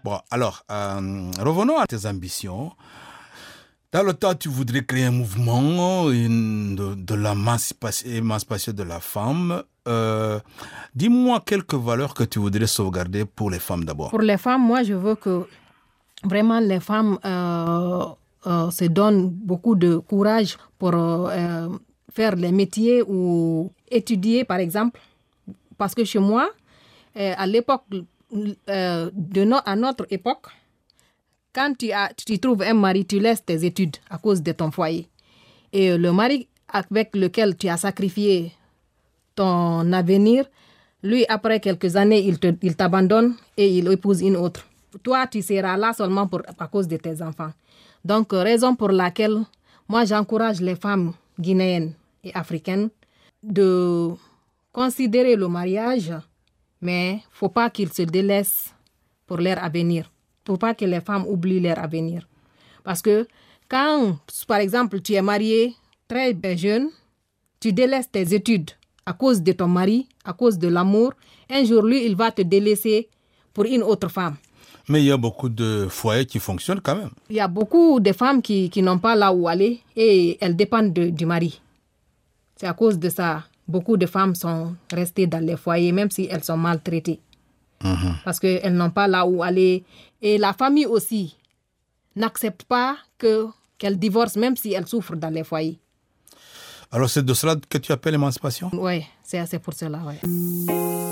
Bon, alors, revenons à tes ambitions. Dans le temps, tu voudrais créer un mouvement de l'émancipation de la femme. Dis-moi quelques valeurs que tu voudrais sauvegarder pour les femmes d'abord. Pour les femmes, moi, je veux que vraiment les femmes se donnent beaucoup de courage pour faire les métiers ou étudier, par exemple. Parce que chez moi, à l'époque, à notre époque, quand tu trouves un mari, tu laisses tes études à cause de ton foyer. Et le mari avec lequel tu as sacrifié ton avenir, lui, après quelques années, il t'abandonne et il épouse une autre. Toi, tu seras là seulement à cause de tes enfants. Donc, raison pour laquelle moi, j'encourage les femmes guinéennes et africaines de considérer le mariage, mais il ne faut pas qu'ils se délaissent pour leur avenir. Il ne faut pas que les femmes oublient leur avenir. Parce que quand, par exemple, tu es marié très jeune, tu délaisses tes études à cause de ton mari, à cause de l'amour, un jour, lui, il va te délaisser pour une autre femme. Mais il y a beaucoup de foyers qui fonctionnent quand même. Il y a beaucoup de femmes qui n'ont pas là où aller et elles dépendent du mari. C'est à cause de ça. Beaucoup de femmes sont restées dans les foyers, même si elles sont maltraitées. Parce qu'elles n'ont pas là où aller. Et la famille aussi n'accepte pas qu'elles divorcent, même si elles souffrent dans les foyers. Alors c'est de cela que tu appelles l'émancipation? Oui, c'est pour cela, oui.